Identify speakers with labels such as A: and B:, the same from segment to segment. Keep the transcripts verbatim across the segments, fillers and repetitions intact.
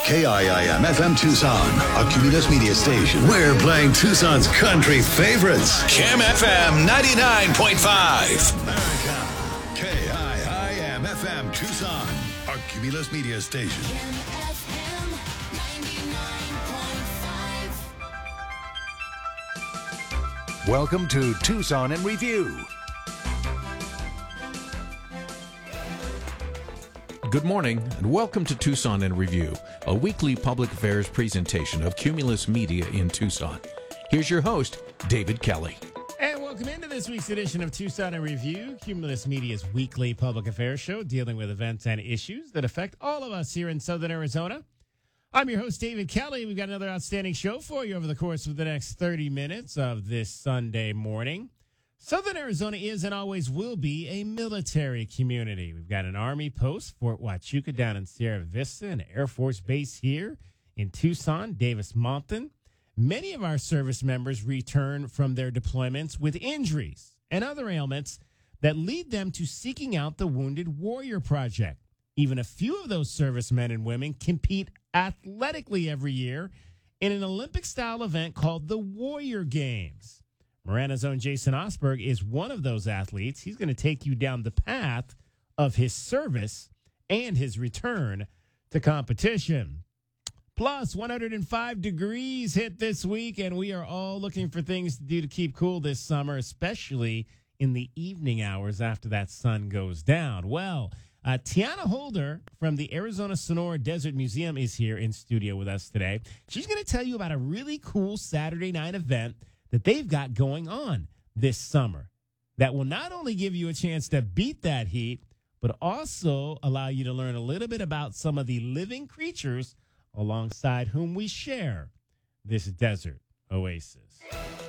A: K I I M F M Tucson, a Cumulus Media station. We're playing Tucson's country favorites. Cam F M ninety-nine point five. America. K I I M F M Tucson, a Cumulus Media station.
B: Welcome to Tucson in Review.
C: Good morning, and welcome to Tucson in Review, a weekly public affairs presentation of Cumulus Media in Tucson. Here's your host, David Kelly.
D: And welcome into this week's edition of Tucson in Review, Cumulus Media's weekly public affairs show dealing with events and issues that affect all of us here in Southern Arizona. I'm your host, David Kelly. We've got another outstanding show for you over the course of the next thirty minutes of this Sunday morning. Southern Arizona is and always will be a military community. We've got an Army post, Fort Huachuca down in Sierra Vista, an Air Force base here in Tucson, Davis-Monthan. Many of our service members return from their deployments with injuries and other ailments that lead them to seeking out the Wounded Warrior Project. Even a few of those servicemen and women compete athletically every year in an Olympic-style event called the Warrior Games. Marana's own Jason Osberg is one of those athletes. He's going to take you down the path of his service and his return to competition. Plus, one hundred five degrees hit this week, and we are all looking for things to do to keep cool this summer, especially in the evening hours after that sun goes down. Well, uh, Tiana Holder from the Arizona Sonora Desert Museum is here in studio with us today. She's going to tell you about a really cool Saturday night event that they've got going on this summer that will not only give you a chance to beat that heat, but also allow you to learn a little bit about some of the living creatures alongside whom we share this desert oasis.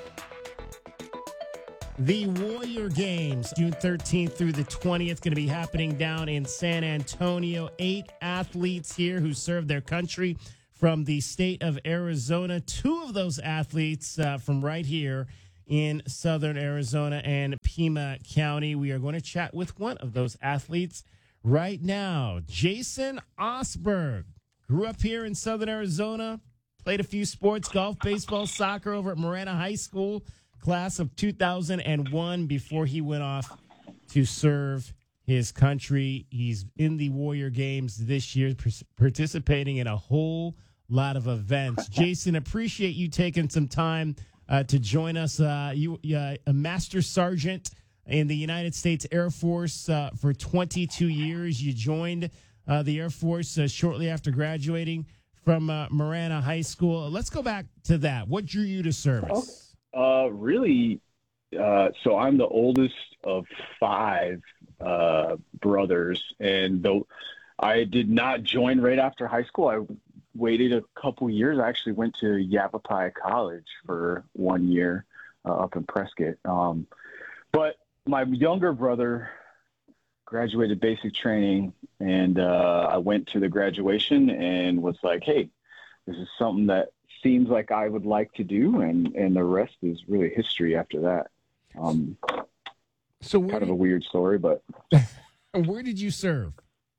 D: The Warrior Games, June thirteenth through the twentieth, going to be happening down in San Antonio. Eight athletes here who serve their country from the state of Arizona. Two of those athletes uh, from right here in southern Arizona and Pima County. We are going to chat with one of those athletes right now. Jason Osberg grew up here in southern Arizona, played a few sports, golf, baseball, soccer over at Marana High School, class of two thousand one, before he went off to serve his country. He's in the Warrior Games this year, participating in a whole lot of events. Jason, appreciate you taking some time uh, to join us. Uh, you, uh, a master sergeant in the United States Air Force uh, for twenty-two years. You joined uh, the Air Force uh, shortly after graduating from uh, Marana High School. Let's go back to that. What drew you to service?
E: Uh, really, uh, so I'm the oldest of five uh, brothers, and though I did not join right after high school, I waited a couple years. I actually went to Yavapai College for one year uh, up in Prescott. Um, but my younger brother graduated basic training, and uh, I went to the graduation and was like, hey, this is something that seems like I would like to do, and, and the rest is really history after that. Um,
D: so
E: kind of a weird story, but
D: where did you serve?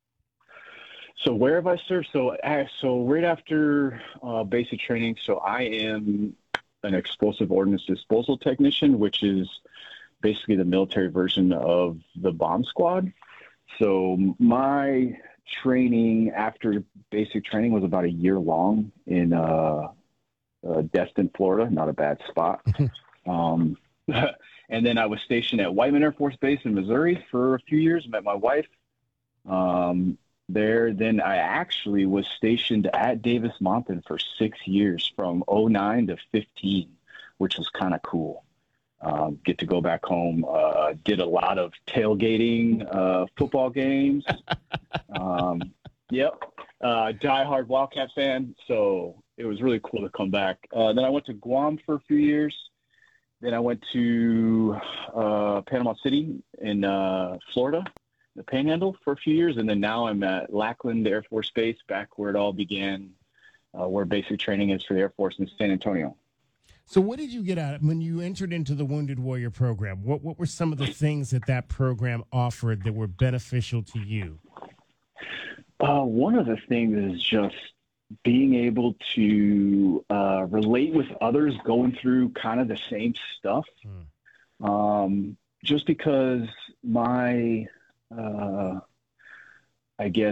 E: So where have I served? So, uh, so right after uh, basic training, so I am an explosive ordnance disposal technician, which is basically the military version of the bomb squad. So my training after basic training was about a year long in uh, uh, Destin, Florida, not a bad spot. um, and then I was stationed at Whiteman Air Force Base in Missouri for a few years, met my wife. Um, there. Then I actually was stationed at Davis-Monthan for six years from oh nine to fifteen, which was kind of cool. Um, get to go back home. Uh, did a lot of tailgating, uh, football games. um, yep. Uh, diehard Wildcat fan. So it was really cool to come back. Uh, then I went to Guam for a few years. Then I went to uh, Panama City in uh, Florida, the Panhandle, for a few years, and then now I'm at Lackland Air Force Base, back where it all began, uh, where basic training is for the Air Force in San Antonio.
D: So what did you get out of when you entered into the Wounded Warrior program? What what were some of the things that that program offered that were beneficial to you?
E: Uh, one of the things is just being able to uh, relate with others going through kind of the same stuff. Mm. Um, just because my, uh, I guess,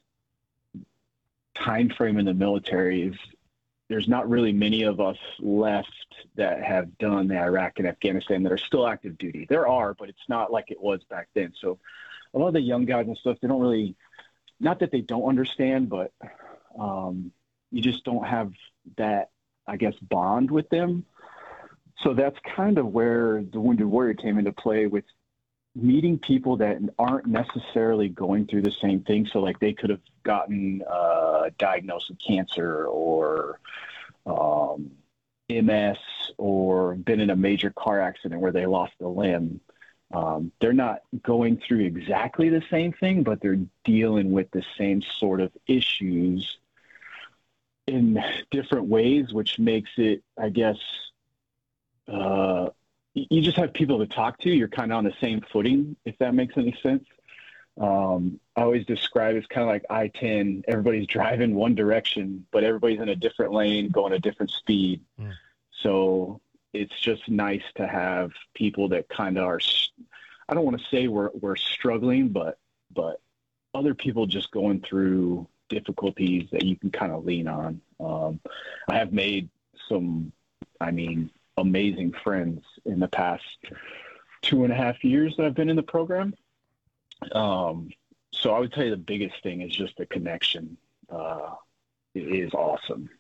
E: time frame in the military is there's not really many of us left that have done the Iraq and Afghanistan that are still active duty. There are, but it's not like it was back then. So a lot of the young guys and stuff, they don't really, not that they don't understand, but um, you just don't have that, I guess, bond with them. So that's kind of where the Wounded Warrior came into play, with meeting people that aren't necessarily going through the same thing. So like they could have gotten uh, diagnosed with cancer or um, M S or been in a major car accident where they lost a limb. Um, they're not going through exactly the same thing, but they're dealing with the same sort of issues in different ways, which makes it, I guess, uh, you just have people to talk to. You're kind of on the same footing, if that makes any sense. Um, I always describe it as kind of like I ten. Everybody's driving one direction, but everybody's in a different lane, going a different speed. Mm. So it's just nice to have people that kind of are, I don't want to say we're, we're struggling, but, but other people just going through difficulties that you can kind of lean on. Um, I have made some, I mean, amazing friends in the past two and a half years that I've been in the program. Um, so I would tell you the biggest thing is just the connection. Uh, it is awesome.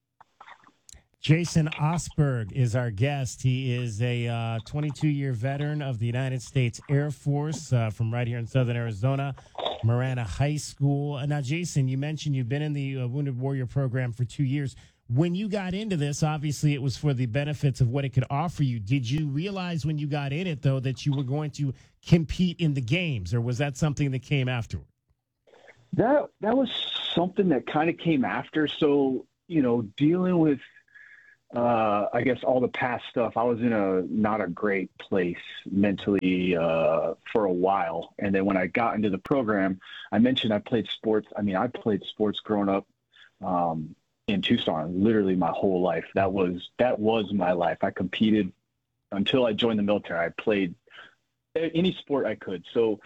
D: Jason Osberg is our guest. He is a uh, twenty-two-year veteran of the United States Air Force uh, from right here in Southern Arizona, Marana High School. Uh, now, Jason, you mentioned you've been in the uh, Wounded Warrior program for two years. When you got into this, obviously it was for the benefits of what it could offer you. Did you realize when you got in it, though, that you were going to compete in the games, or was that something that came afterward?
E: That that was something that kind of came after. So, you know, dealing with, uh, I guess, all the past stuff, I was in a not a great place mentally uh, for a while. And then when I got into the program, I mentioned I played sports. I mean, I played sports growing up. Um, in Tucson, literally my whole life. That was, that was my life. I competed until I joined the military. I played any sport I could. So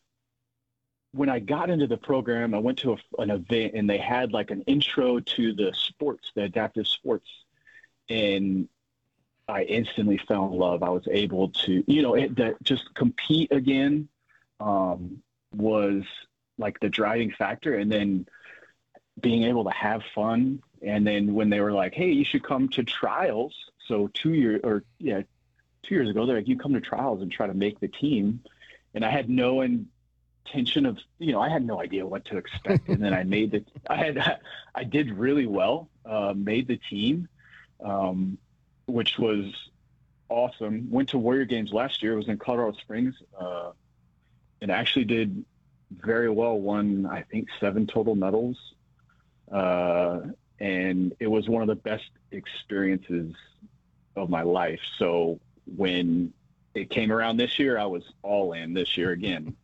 E: when I got into the program, I went to a, an event and they had like an intro to the sports, the adaptive sports. And I instantly fell in love. I was able to, you know, it, that just compete again um, was like the driving factor. And then being able to have fun. And then when they were like, hey, you should come to trials. So two years or yeah, two years ago, they're like, you come to trials and try to make the team. And I had no intention of, you know, I had no idea what to expect. And then I made the, I had, I did really well, uh, made the team, um, which was awesome. Went to Warrior Games last year. It was in Colorado Springs, uh, and actually did very well. Won, I think, seven total medals. Uh, and it was one of the best experiences of my life. So when it came around this year, I was all in this year again.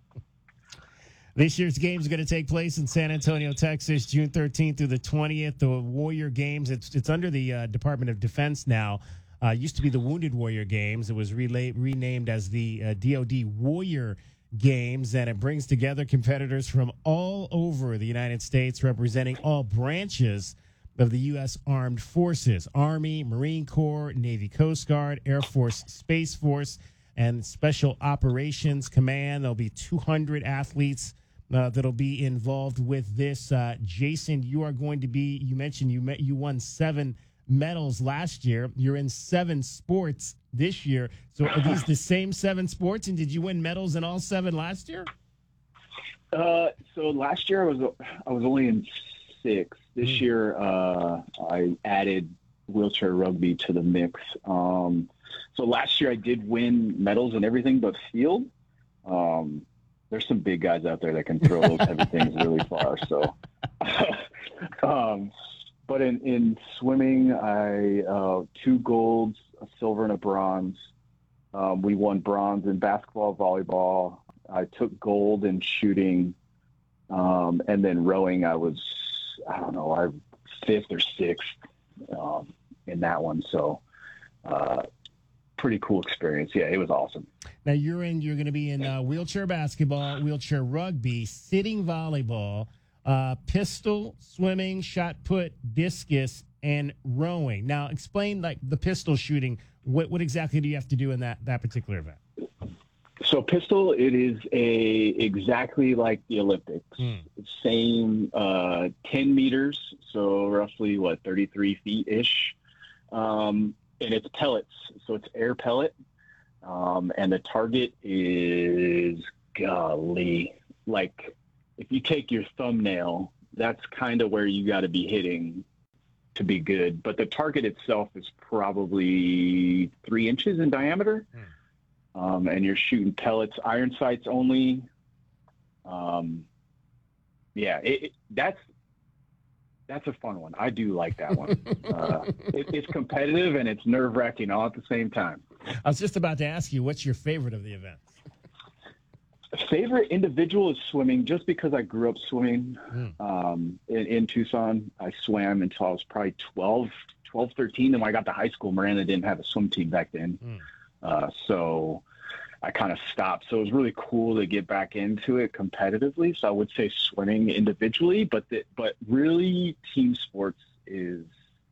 D: This year's games are going to take place in San Antonio, Texas, June thirteenth through the twentieth. The Warrior Games, it's it's under the uh, Department of Defense now. Uh, used to be the Wounded Warrior Games. It was relay, renamed as the uh, D O D Warrior Games, and it brings together competitors from all over the United States, representing all branches of the U S Armed Forces: Army, Marine Corps, Navy, Coast Guard, Air Force, Space Force, and Special Operations Command. There'll be two hundred athletes uh, that'll be involved with this. Uh, Jason, you are going to be, you mentioned you met, you won seven medals last year. You're in seven sports this year. So are these the same seven sports, and did you win medals in all seven last year?
E: Uh, so last year I was I was only in six. This mm. year uh, I added wheelchair rugby to the mix. Um, so last year I did win medals and everything but field. Um, there's some big guys out there that can throw those heavy things really far. So, um, but in, in swimming, I uh, two golds, a silver, and a bronze. Um, we won bronze in basketball, volleyball. I took gold in shooting, um, and then rowing. I was I don't know, our fifth or sixth um, in that one. So uh, pretty cool experience. Yeah, it was awesome.
D: Now you're in. You're going to be in uh, wheelchair basketball, wheelchair rugby, sitting volleyball, uh, pistol, swimming, shot put, discus, and rowing. Now explain like the pistol shooting. What what exactly do you have to do in that that particular event?
E: So pistol, it is a exactly like the Olympics.
D: Mm.
E: Same uh, ten meters, so roughly what thirty-three feet ish, um, and it's pellets. So it's air pellet, um, and the target is golly, like if you take your thumbnail, that's kind of where you got to be hitting to be good. But the target itself is probably three inches in diameter. Mm. Um, and you're shooting pellets, iron sights only. Um, yeah, it, it, that's that's a fun one. I do like that one. uh, it, it's competitive and it's nerve wracking all at the same time.
D: I was just about to ask you, what's your favorite of the event?
E: Favorite individual is swimming, just because I grew up swimming
D: Mm.
E: um, in, in Tucson. I swam until I was probably twelve, twelve, thirteen. And when I got to high school, Miranda didn't have a swim team back then. Mm. Uh, so I kind of stopped. So it was really cool to get back into it competitively. So I would say swimming individually, but the, but really team sports is,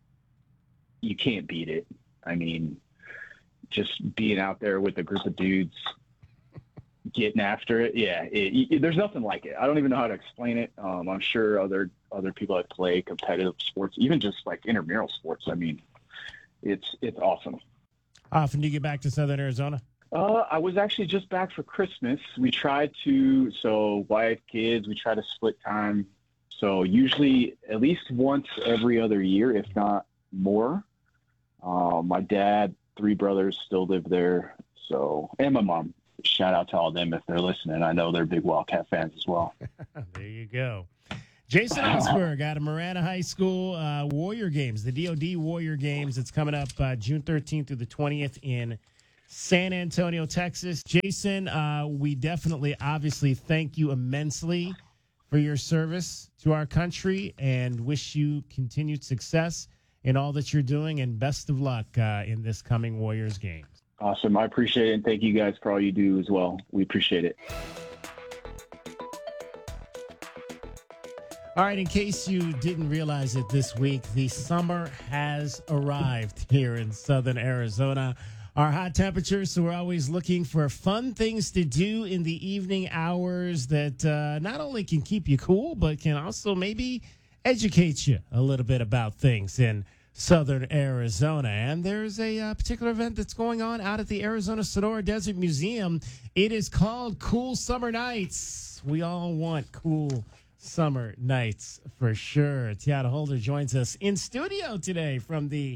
E: you can't beat it. I mean, just being out there with a group of dudes, getting after it. Yeah, it, it, there's nothing like it. I don't even know how to explain it. Um, I'm sure other other people that play competitive sports, even just like intramural sports, I mean, it's it's awesome.
D: How often do you get back to Southern Arizona?
E: Uh, I was actually just back for Christmas. We tried to, so wife, kids, we try to split time. So usually at least once every other year, if not more. Uh, my dad, three brothers still live there. So, and my mom. Shout out to all of them if they're listening. I know they're big Wildcat fans as well.
D: There you go. Jason Osberg out of Marana High School, uh, Warrior Games, the D O D Warrior Games. It's coming up uh, June thirteenth through the twentieth in San Antonio, Texas. Jason, uh, we definitely, obviously, thank you immensely for your service to our country and wish you continued success in all that you're doing, and best of luck uh, in this coming Warriors Games.
E: Awesome. I appreciate it, and thank you guys for all you do as well. We appreciate it.
D: All right, in case you didn't realize it this week, the summer has arrived here in Southern Arizona. Our hot temperatures, so we're always looking for fun things to do in the evening hours that uh, not only can keep you cool, but can also maybe educate you a little bit about things in Southern Arizona. And there's a uh, particular event that's going on out at the Arizona Sonora Desert Museum. It is called Cool Summer Nights. We all want cool summer nights for sure. Tiana Holder joins us in studio today from the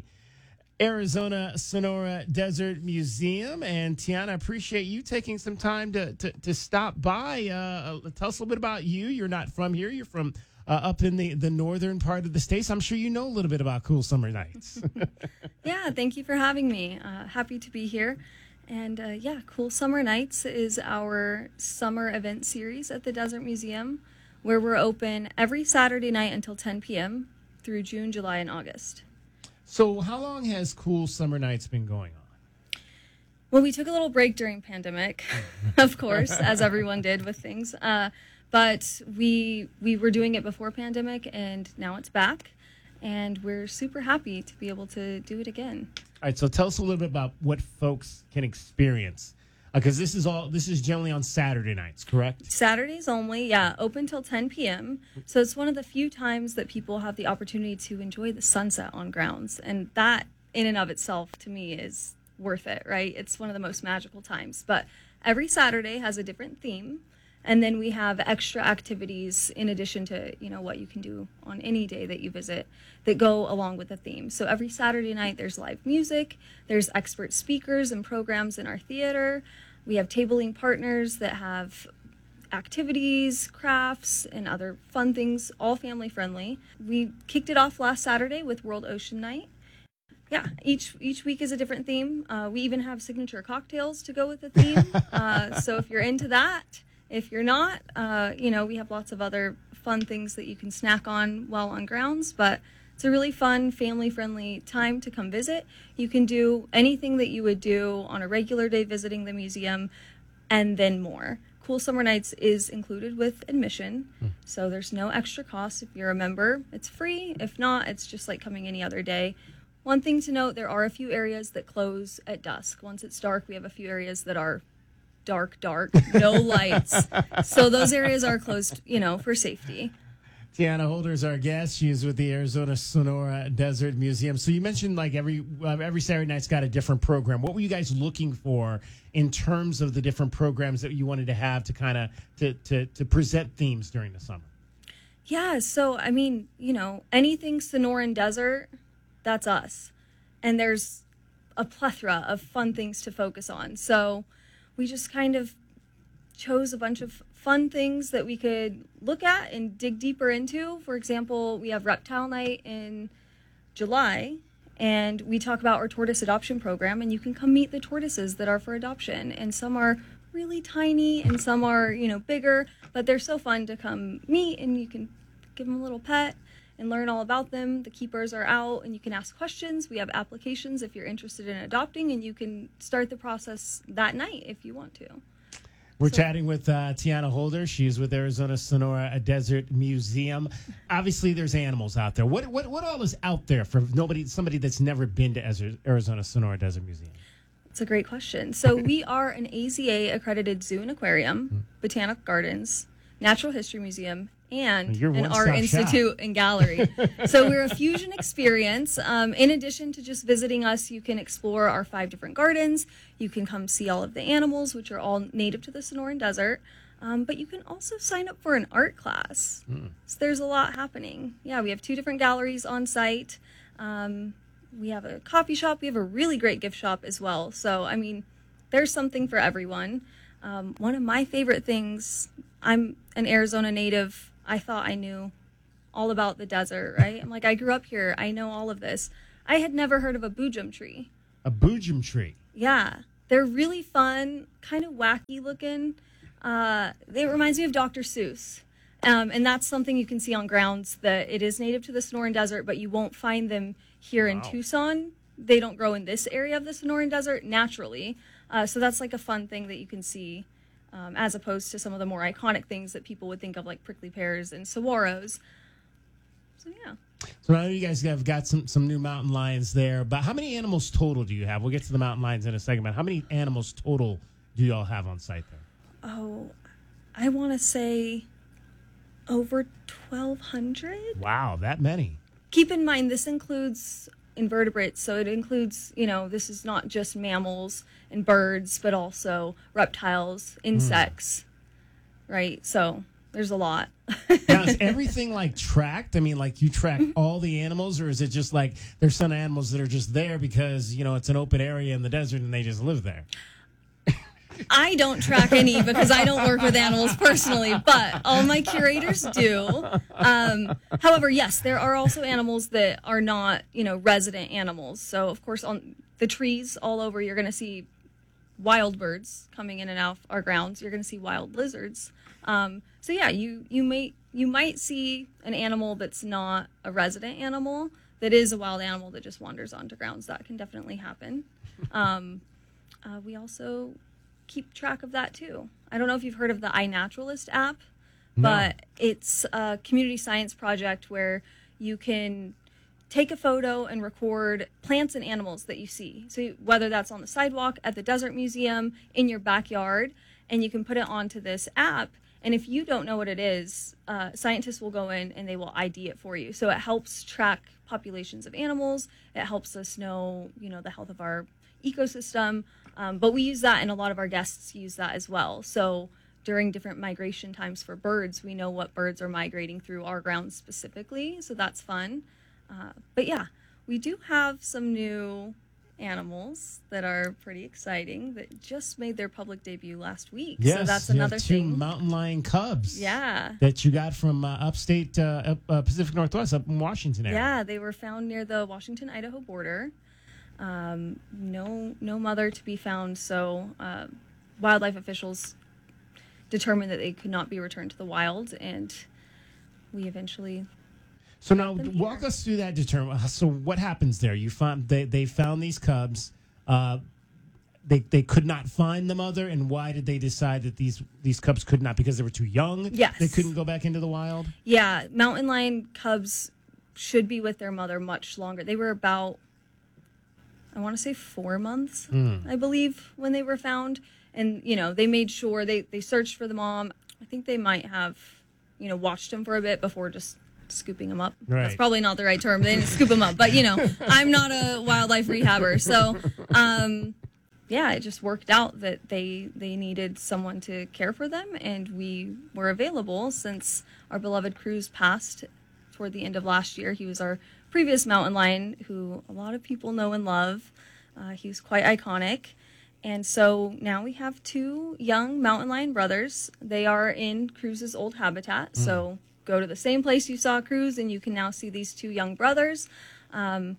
D: Arizona Sonora Desert Museum. And Tiana, appreciate you taking some time to to, to stop by. Uh, tell us a little bit about you. You're not from here. You're from uh, up in the, the northern part of the states. I'm sure you know a little bit about Cool Summer Nights.
F: Yeah, thank you for having me. Uh, happy to be here. And uh, yeah, Cool Summer Nights is our summer event series at the Desert Museum, where we're open every Saturday night until ten p.m. through June, July, and August.
D: So how long has Cool Summer Nights been going on?
F: Well, we took a little break during pandemic, of course, as everyone did with things. Uh, but we we were doing it before pandemic, and now it's back. And we're super happy to be able to do it again.
D: All right, so tell us a little bit about what folks can experience. Because uh, this is all this is generally on Saturday nights, correct?
F: Saturdays only, yeah, open till ten p.m. So it's one of the few times that people have the opportunity to enjoy the sunset on grounds. And that, in and of itself, to me, is worth it, right? It's one of the most magical times. But every Saturday has a different theme. And then we have extra activities in addition to, you know, what you can do on any day that you visit that go along with the theme. So every Saturday night, there's live music, there's expert speakers and programs in our theater. We have tabling partners that have activities, crafts, and other fun things, all family friendly. We kicked it off last Saturday with World Ocean Night. Yeah, each each week is a different theme. Uh, we even have signature cocktails to go with the theme. Uh, so if you're into that, if you're not, uh, you know, we have lots of other fun things that you can snack on while on grounds, but it's a really fun, family-friendly time to come visit. You can do anything that you would do on a regular day visiting the museum, and then more. Cool Summer Nights is included with admission, mm. so there's no extra cost. If you're a member, it's free. If not, it's just like coming any other day. One thing to note, there are a few areas that close at dusk. Once it's dark, we have a few areas that are dark, dark, no lights. So those areas are closed, you know, for safety.
D: Tiana Holder is our guest. She is with the Arizona Sonora Desert Museum. So you mentioned like every uh, every Saturday night's got a different program. What were you guys looking for in terms of the different programs that you wanted to have to kind of to, to to present themes during the summer?
F: Yeah, so I mean, you know, anything Sonoran Desert, that's us. And there's a plethora of fun things to focus on. So we just kind of chose a bunch of fun things that we could look at and dig deeper into. For example, we have Reptile Night in July, and we talk about our tortoise adoption program, and you can come meet the tortoises that are for adoption. And some are really tiny and some are, you know, bigger, but they're so fun to come meet, and you can give them a little pet and learn all about them. The keepers are out and you can ask questions. We have applications if you're interested in adopting, and you can start the process that night if you want to.
D: We're so, chatting with uh, Tiana Holder. She's with Arizona Sonora Desert Museum. Obviously, there's animals out there. What what what all is out there for nobody, somebody that's never been to Arizona Sonora Desert Museum?
F: That's a great question. So we are an A Z A accredited zoo and aquarium, mm-hmm. botanical gardens, natural history museum, and an art institute shop. And gallery. So we're a fusion experience. Um, in addition to just visiting us, you can explore our five different gardens. You can come see all of the animals, which are all native to the Sonoran Desert. Um, but you can also sign up for an art class. Mm. So there's a lot happening. Yeah, we have two different galleries on site. Um, we have a coffee shop. We have a really great gift shop as well. So, I mean, there's something for everyone. Um, one of my favorite things, I'm an Arizona native. I thought I knew all about the desert, right? I'm like, I grew up here. I know all of this. I had never heard of a boojum tree.
D: A boojum tree?
F: Yeah. They're really fun, kind of wacky looking. Uh, it reminds me of Doctor Seuss. Um, and that's something you can see on grounds that it is native to the Sonoran Desert, but you won't find them here wow. in Tucson. They don't grow in this area of the Sonoran Desert naturally. Uh, so that's like a fun thing that you can see. Um, as opposed to some of the more iconic things that people would think of, like prickly pears and saguaros. So, yeah.
D: So I know you guys have got some, some new mountain lions there, but how many animals total do you have? We'll get to the mountain lions in a second, but how many animals total do you all have on site there?
F: Oh, I want to say over twelve hundred.
D: Wow, that many.
F: Keep in mind, this includes invertebrates, so it includes, you know, this is not just mammals and birds, but also reptiles, insects, mm. right? So there's a lot.
D: Now, is everything like tracked? I mean, like you track all the animals, or is it just like there's some animals that are just there because, you know, it's an open area in the desert and they just live there?
F: I don't track any because I don't work with animals personally, but all my curators do. Um, however, yes, there are also animals that are not, you know, resident animals. So, of course, on the trees all over, you're going to see wild birds coming in and out of our grounds. You're going to see wild lizards. Um, so, yeah, you you might you might see an animal that's not a resident animal that is a wild animal that just wanders onto grounds. That can definitely happen. Um, uh, we also keep track of that too. I don't know if you've heard of the iNaturalist app, no. but it's a community science project where you can take a photo and record plants and animals that you see. So whether that's on the sidewalk, at the Desert Museum, in your backyard, and you can put it onto this app. And if you don't know what it is, uh, scientists will go in and they will I D it for you. So it helps track populations of animals. It helps us know, you know, the health of our ecosystem. Um, but we use that, and a lot of our guests use that as well. So during different migration times for birds, we know what birds are migrating through our grounds specifically. So that's fun. Uh, but yeah, we do have some new animals that are pretty exciting that just made their public debut last week.
D: Yes,
F: so that's
D: you
F: another
D: have two
F: thing.
D: Mountain lion cubs.
F: Yeah.
D: That you got from uh, upstate uh, up, uh, Pacific Northwest, up in Washington area.
F: Yeah, they were found near the Washington-Idaho border. Um, no, no mother to be found. So uh, wildlife officials determined that they could not be returned to the wild, and we eventually.
D: So now
F: them
D: walk
F: here.
D: us through that determine. So what happens there? You found they they found these cubs. Uh, they they could not find the mother, and why did they decide that these these cubs could not? Because they were too young.
F: Yes.
D: They couldn't go back into the wild.
F: Yeah, mountain lion cubs should be with their mother much longer. They were about, I want to say four months,
D: Mm.
F: I believe, when they were found. And, you know, they made sure they, they searched for the mom. I think they might have, you know, watched him for a bit before just scooping him up.
D: Right.
F: That's probably not the right term. They didn't scoop him up. But, you know, I'm not a wildlife rehabber. So, um, yeah, it just worked out that they they needed someone to care for them. And we were available since our beloved Cruz passed toward the end of last year. He was our previous mountain lion who a lot of people know and love. Uh, he was quite iconic. And so now we have two young mountain lion brothers. They are in Cruz's old habitat. Mm. So go to the same place you saw Cruz, and you can now see these two young brothers. Um,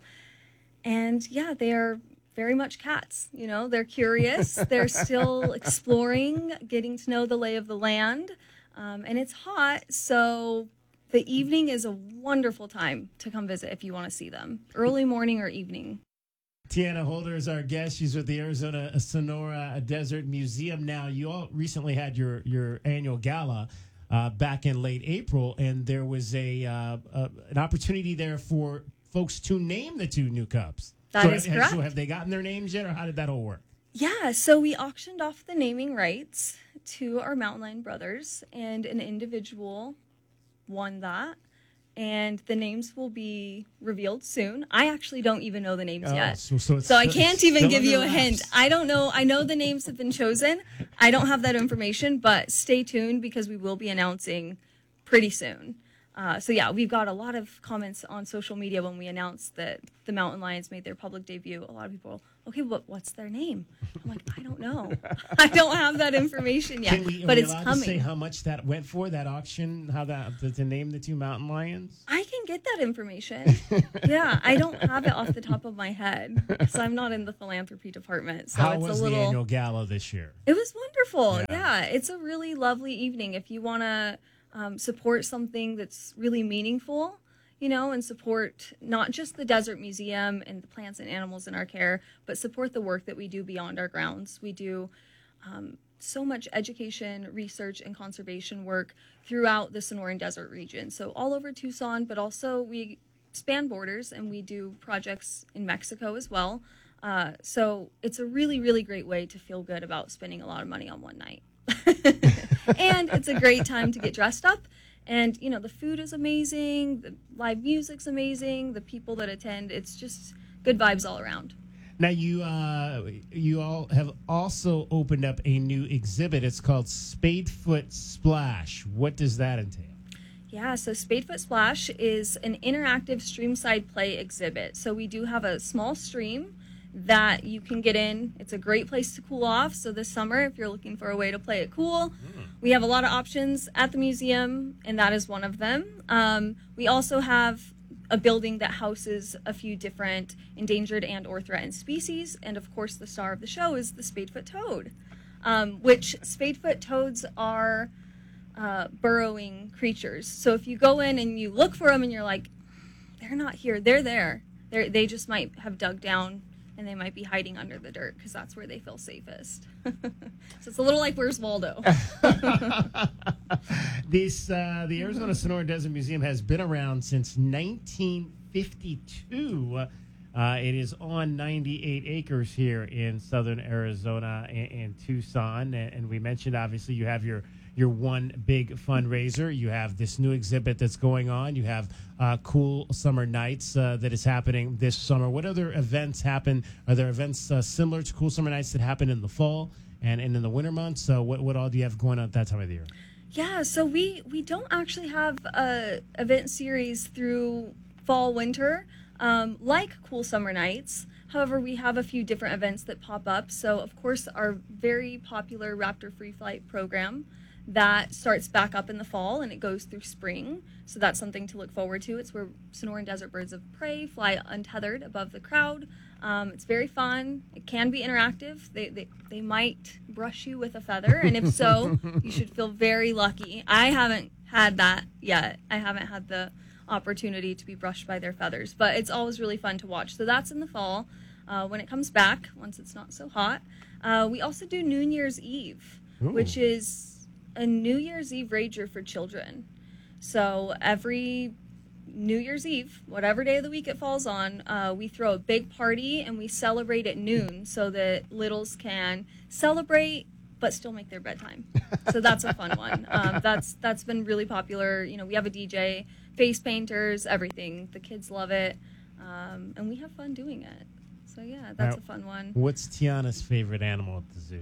F: and yeah, they are very much cats. You know, they're curious. They're still exploring, getting to know the lay of the land. Um, and it's hot, so the evening is a wonderful time to come visit if you want to see them. Early morning or evening.
D: Tiana Holder is our guest. She's with the Arizona Sonora Desert Museum. Now, you all recently had your, your annual gala uh, back in late April, and there was a, uh, uh, an opportunity there for folks to name the two new cubs.
F: That
D: so
F: is
D: have,
F: correct.
D: So have they gotten their names yet, or how did that all work?
F: Yeah, so we auctioned off the naming rights to our mountain lion brothers, and an individual won that. And the names will be revealed soon. I actually don't even know the names
D: Oh,
F: yet.
D: so- so it's
F: so I
D: still-
F: can't
D: it's
F: even
D: still
F: give you a
D: under
F: hint.
D: wraps.
F: I don't know. I know the names have been chosen. I don't have that information, but stay tuned because we will be announcing pretty soon. Uh, so yeah, we've got a lot of comments on social media when we announced that the mountain lions made their public debut. A lot of people, okay, but what's their name? I'm like, I don't know. I don't have that information yet,
D: Can we, are
F: but
D: we
F: it's
D: allowed
F: coming.
D: to say how much that went for, that auction, how that to, to name the two mountain lions?
F: I can get that information. Yeah, I don't have it off the top of my head because I'm not in the philanthropy department. So
D: how
F: it's
D: was
F: a little.
D: the annual gala this year?
F: It was wonderful.
D: Yeah.
F: Yeah. It's a really lovely evening. If you want to um, support something that's really meaningful, you know, and support not just the Desert Museum and the plants and animals in our care, but support the work that we do beyond our grounds. We do um, so much education, research, and conservation work throughout the Sonoran Desert region. So all over Tucson, but also we span borders and we do projects in Mexico as well. Uh, so it's a really, really great way to feel good about spending a lot of money on one night. And it's a great time to get dressed up. And, you know, the food is amazing. The live music's amazing. The people that attend, it's just good vibes all around.
D: Now, you uh, you all have also opened up a new exhibit. It's called Spadefoot Splash. What does that entail?
F: Yeah, so Spadefoot Splash is an interactive streamside play exhibit. So we do have a small stream that you can get in. It's a great place to cool off. So this summer, if you're looking for a way to play it cool, we have a lot of options at the museum, and that is one of them. Um, we also have a building that houses a few different endangered and or threatened species. And of course, the star of the show is the Spadefoot toad, um, which Spadefoot toads are uh, burrowing creatures. So if you go in and you look for them and you're like, they're not here, they're there. They're, they just might have dug down and they might be hiding under the dirt because that's where they feel safest. So it's a little like Where's Waldo?
D: This uh, the Arizona Sonora Desert Museum has been around since nineteen fifty-two. Uh, it is on ninety-eight acres here in southern Arizona and, and Tucson. And, and we mentioned, obviously, you have your your one big fundraiser. You have this new exhibit that's going on. You have uh, Cool Summer Nights uh, that is happening this summer. What other events happen? Are there events uh, similar to Cool Summer Nights that happen in the fall and, and in the winter months? So what, what all do you have going on at that time of the year?
F: Yeah, so we, we don't actually have a event series through fall, winter, um, like Cool Summer Nights. However, we have a few different events that pop up. So, of course, our very popular Raptor Free Flight program that starts back up in the fall and it goes through spring. So that's something to look forward to. It's where Sonoran Desert birds of prey fly untethered above the crowd. Um, it's very fun. It can be interactive. They, they they might brush you with a feather, and if so, you should feel very lucky. I haven't had that yet. I haven't had the opportunity to be brushed by their feathers, but it's always really fun to watch. So that's in the fall uh, when it comes back, once it's not so hot. Uh, we also do New Year's Eve,
D: Ooh.
F: which is a New Year's Eve rager for children. So every New Year's Eve, whatever day of the week it falls on, uh, we throw a big party and we celebrate at noon so that littles can celebrate but still make their bedtime. So that's a fun one. Um, that's that's been really popular. You know, we have a D J, face painters, everything. The kids love it, um, and we have fun doing it. So yeah, that's
D: Now,
F: a fun one.
D: What's Tiana's favorite animal at the zoo?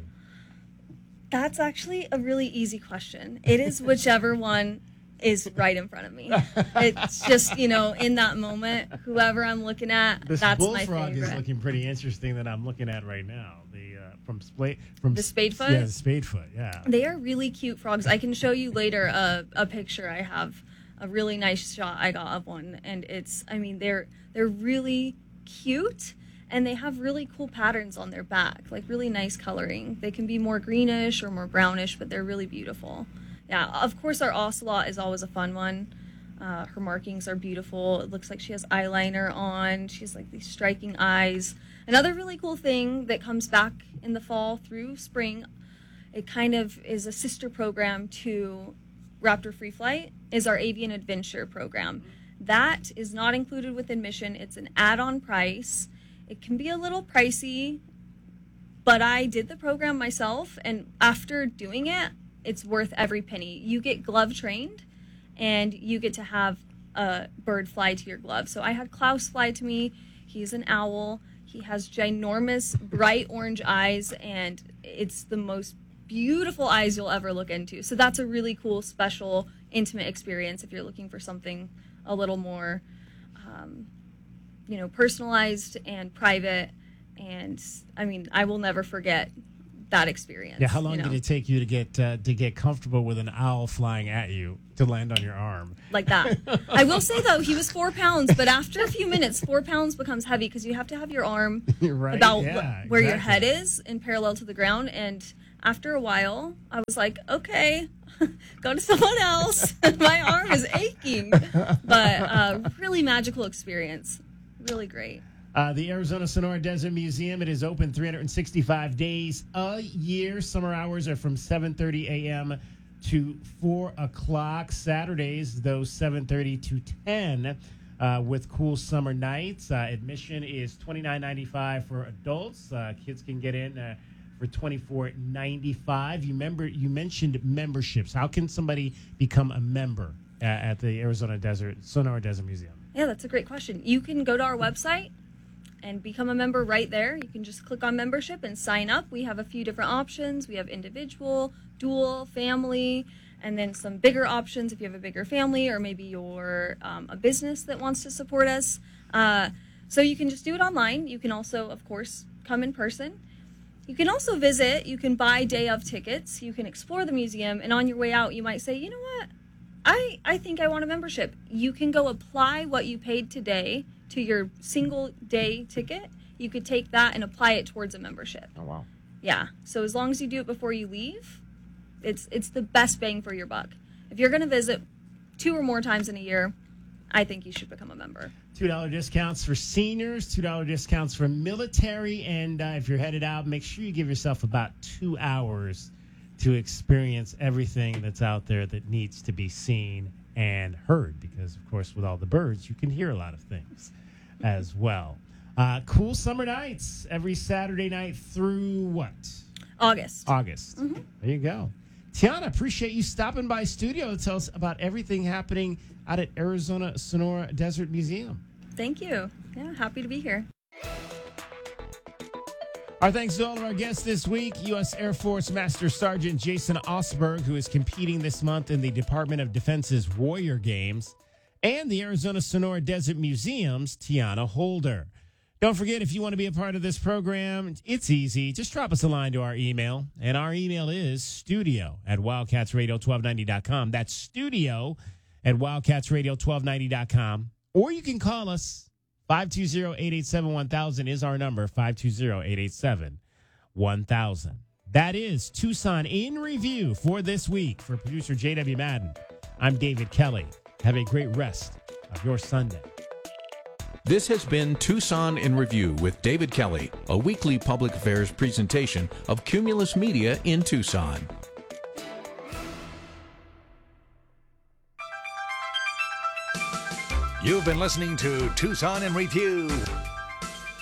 F: That's actually a really easy question. It is whichever one is right in front of me. It's just, you know, in that moment, whoever I'm looking at,
D: This
F: that's my
D: bullfrog
F: favorite.
D: is looking pretty interesting that I'm looking at right now. The uh, from spade from
F: The spadefoot?
D: Yeah, the spadefoot. Yeah.
F: They are really cute frogs. I can show you later a, a picture. I have a really nice shot I got of one, and it's, I mean, they're they're really cute, and they have really cool patterns on their back, like really nice coloring. They can be more greenish or more brownish, but they're really beautiful. Yeah, of course, our ocelot is always a fun one. Uh, her markings are beautiful. It looks like she has eyeliner on. She has like these striking eyes. Another really cool thing that comes back in the fall through spring, it kind of is a sister program to Raptor Free Flight, is our Avian Adventure program. That is not included with admission. It's an add-on price. It can be a little pricey, but I did the program myself, and after doing it, it's worth every penny. You get glove trained, and you get to have a bird fly to your glove. So I had Klaus fly to me. He's an owl. He has ginormous, bright orange eyes, and it's the most beautiful eyes you'll ever look into. So that's a really cool, special, intimate experience if you're looking for something a little more, um, you know, personalized and private. And I mean, I will never forget that experience.
D: Yeah, how long
F: you know?
D: did it take you to get uh, to get comfortable with an owl flying at you to land on your arm?
F: Like that. I will say, though, he was four pounds, but after a few minutes, four pounns becomes heavy because you have to have your arm
D: Right,
F: about
D: yeah,
F: wh- where your
D: exactly.
F: head is in parallel to the ground. And after a while, I was like, okay, go to someone else. My arm is aching. But uh, really magical experience. Really great.
D: Uh, the Arizona Sonora Desert Museum, it is open three hundred sixty-five days a year. Summer hours are from seven thirty a.m. to four o'clock. Saturdays, those seven thirty to ten uh, with cool summer nights. Uh, admission is twenty-nine ninety-five for adults. Uh, kids can get in uh, for twenty-four ninety-five. You, member, you mentioned memberships. How can somebody become a member uh, at the Arizona Desert Sonora Desert Museum?
F: Yeah, that's a great question. You can go to our website and become a member right there. You can just click on membership and sign up. We have a few different options. We have individual, dual, family, and then some bigger options if you have a bigger family or maybe you're um, a business that wants to support us. Uh, so you can just do it online. You can also, of course, come in person. You can also visit. You can buy day of tickets. You can explore the museum. And on your way out, you might say, you know what? I, I think I want a membership. You can go apply what you paid today to your single day ticket. You could take that and apply it towards a membership.
D: Oh, wow.
F: Yeah. So as long as you do it before you leave, it's it's the best bang for your buck. If you're going to visit two or more times in a year, I think you should become a member.
D: two dollars discounts for seniors, two dollars discounts for military, and uh, if you're headed out, make sure you give yourself about two hours to experience everything that's out there that needs to be seen and heard, because, of course, with all the birds, you can hear a lot of things as well. Uh, cool summer nights every Saturday night through what?
F: August.
D: August. Mm-hmm. There you go. Tiana, appreciate you stopping by studio to tell us about everything happening out at Arizona Sonora Desert Museum.
F: Thank you. Yeah, happy to be here.
D: Our thanks to all of our guests this week. U S Air Force Master Sergeant Jason Osberg, who is competing this month in the Department of Defense's Warrior Games, and the Arizona Sonora Desert Museum's Tiana Holder. Don't forget, if you want to be a part of this program, it's easy. Just drop us a line to our email, and our email is studio at wildcats radio twelve ninety dot com. That's studio at wildcats radio twelve ninety dot com. Or you can call us. five two zero, eight eight seven, one thousand is our number, five two zero, eight eight seven, one thousand. That is Tucson in Review for this week. For producer J W. Madden, I'm David Kelly. Have a great rest of your Sunday.
C: This has been Tucson in Review with David Kelly, a weekly public affairs presentation of Cumulus Media in Tucson.
B: You've been listening to Tucson in Review.